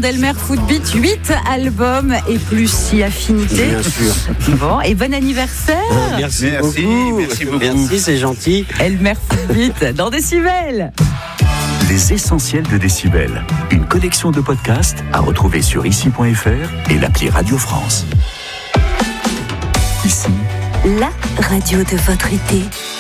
d'Elmer Footbeat, 8 albums et plus si affinité. Bien sûr. Bon, et bon anniversaire. Merci beaucoup. Merci, c'est gentil. Elmer Footbeat dans Décibel. Les essentiels de Décibel. Une collection de podcasts à retrouver sur ici.fr et l'appli Radio France. Ici, la radio de votre été.